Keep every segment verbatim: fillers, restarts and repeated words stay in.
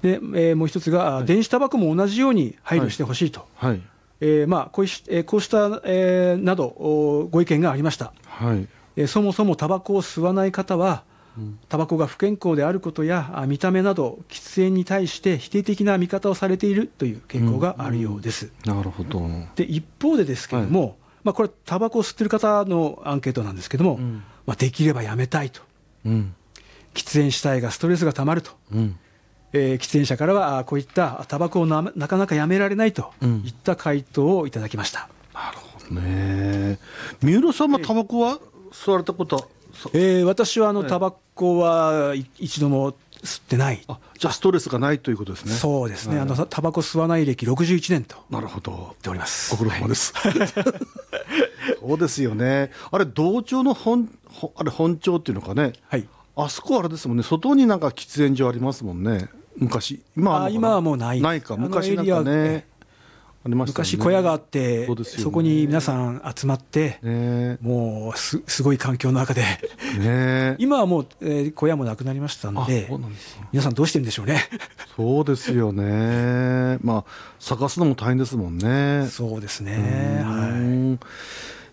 で、えー、もう一つが、はい、電子タバコも同じように配慮してほしいと、はいはい、えーまあ、こうし、えー、こうした、えー、などご意見がありました、はいえー、そもそもタバコを吸わない方は、うん、タバコが不健康であることや見た目など喫煙に対して否定的な見方をされているという傾向があるようです、うんうん、なるほど。で一方でですけども、はいまあ、これタバコを吸ってる方のアンケートなんですけども、うんまあ、できればやめたいと、うん、喫煙したいがストレスがたまると、うんえー、喫煙者からはこういったタバコを な, なかなかやめられないといった回答をいただきました、 うん、なるほどね。三浦さんはタバコは吸われたことは、 えー、私はあのタバコは一度も吸ってない。 あじゃあストレスがないということですね。 そうですね、はい、あのタバコ吸わない歴ろくじゅういちねんとなるほど言っております。 ご苦労様です、はい、そうですよね。あれ道庁の 本, あれ本庁っていうのかね、はい、あそこあれですもんね、外になんか喫煙所ありますもんね昔。 今 は, あ今はもうないないか昔なんかねありましたね。 昔小屋があって そ,、ね、そこに皆さん集まって、ね、もう す, すごい環境の中で、ね、今はもう、えー、小屋もなくなりましたの で, で皆さんどうしてるんでしょうね。 そうですよね。まあ探すのも大変ですもんね。 そうですね、はい、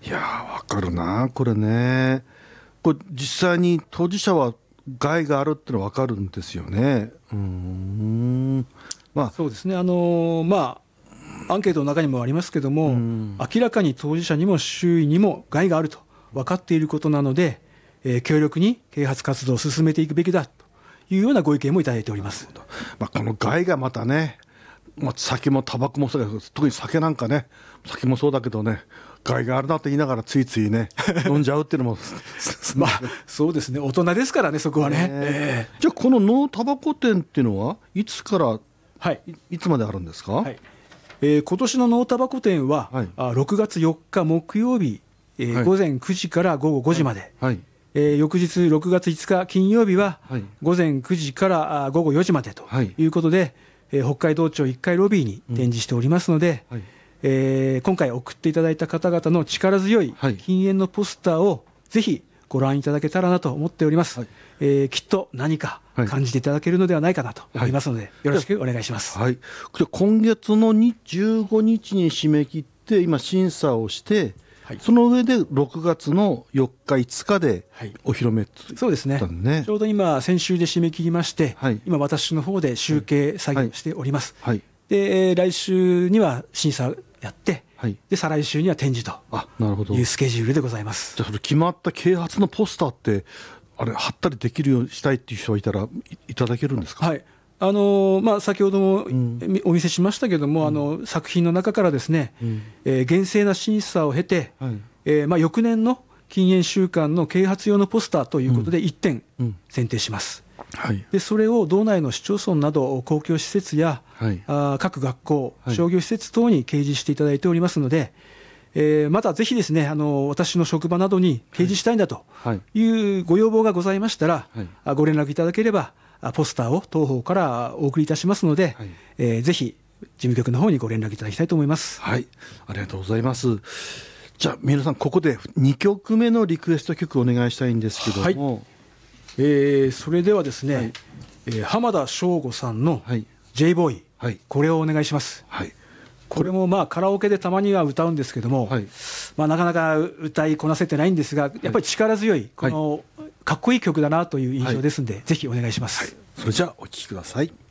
いやわかるなこれね。これ実際に当事者は害があるってのは分かるんですよね。うーん、まあ、 そうですね、あのー、まあアンケートの中にもありますけども、明らかに当事者にも周囲にも害があると分かっていることなので、えー、強力に啓発活動を進めていくべきだというようなご意見もいただいております。 まあ、この害がまたね、まあ、酒もタバコもそうだけど、特に酒なんかね、酒もそうだけどね、害があるなと言いながらついついね飲んじゃうっていうのもまあそうですね、大人ですからねそこはね、えー、じゃあこのノータバコ店っていうのはいつから、はい、い, いつまであるんですか。はい、 えー、今年のノータバコ店は、はい、あろくがつよっか木曜日、えーはい、午前くじからごごごじまで、はいえー、翌日ろくがついつか金曜日は、はい、午前くじからあごごよじまでということで、はいえー、北海道庁いっかいロビーに展示しておりますので、うんはいえー、今回送っていただいた方々の力強い禁煙のポスターをぜひご覧いただけたらなと思っております、はいえー、きっと何か感じていただけるのではないかなと思いますので、はい、よろしくお願いします、 はい、今月のじゅうごにちに締め切って今審査をして、はい、その上でろくがつのよっかいつかでお披露目、はい、 そうですね、ちょうど今先週で締め切りまして、はい、今私の方で集計作業をしております、はいはい、で来週には審査やって、はい、で再来週には展示というスケジュールでございます。 じゃあそれ決まった啓発のポスターってあれ貼ったりできるようにしたいっていう人がいたら い, いただけるんですか。 はいあのーまあ、先ほどもお見せしましたけども、うん、あの作品の中からですね、うんえー、厳正な審査を経て、はいえーまあ、翌年の禁煙週間の啓発用のポスターということでいってん選定します、うんはい、でそれを道内の市町村など公共施設や、はい、あ各学校、はい、商業施設等に掲示していただいておりますので、えー、またぜひですねあの私の職場などに掲示したいんだというご要望がございましたら、はい、ご連絡いただければポスターを当方からお送りいたしますので、はいえー、ぜひ事務局の方にご連絡いただきたいと思います。 はい、ありがとうございます。じゃあ皆さんここでにきょくめのリクエスト曲をお願いしたいんですけども、はいえー、それではですね、はいえー、浜田省吾さんの J ボーイ、はい、これをお願いします、はい、これもまあカラオケでたまには歌うんですけども、はいまあ、なかなか歌いこなせてないんですがやっぱり力強いこのかっこいい曲だなという印象ですので、はい、ぜひお願いします、はい、 それじゃあお聴きください。